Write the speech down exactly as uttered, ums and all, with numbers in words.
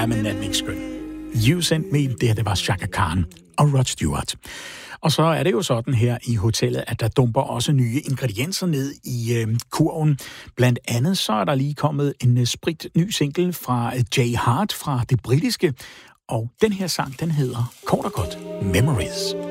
Ja, men er den ikke skøn. You Sent Me, det her, det var Chaka Khan og Rod Stewart. Og så er det jo sådan her i hotellet, at der dumper også nye ingredienser ned i øh, kurven. Blandt andet så er der lige kommet en øh, sprit ny single fra øh, Jay Hart fra det britiske. Og den her sang, den hedder kort og godt Memories.